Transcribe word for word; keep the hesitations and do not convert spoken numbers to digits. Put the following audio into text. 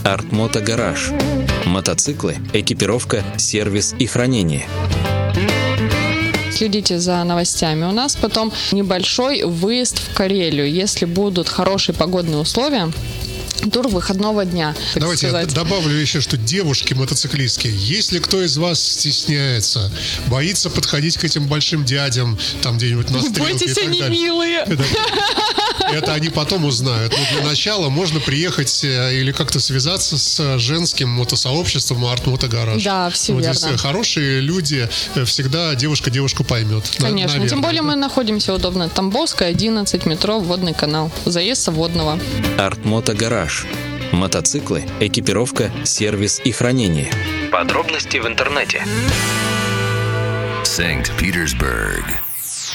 Артмото Гараж. Мотоциклы, экипировка, сервис и хранение. Следите за новостями. У нас потом небольшой выезд в Карелию. Если будут хорошие погодные условия, тур выходного дня. Давайте сказать. я добавлю еще, что девушки-мотоциклистки, если кто из вас стесняется, боится подходить к этим большим дядям, там где-нибудь на стрелке Бойтесь, и так они далее. милые. Это, это они потом узнают. Но для начала можно приехать или как-то связаться с женским мотосообществом Артмото Гараж. Да, все вот верно. Здесь хорошие люди, всегда девушка девушку поймет. Конечно. Наверное, Тем более да? мы находимся удобно. Тамбовская, одиннадцать, метро, водный канал. Заезд со Водного. Артмото Гараж. Мотоциклы, экипировка, сервис и хранение. Подробности в интернете. Санкт-Петербург.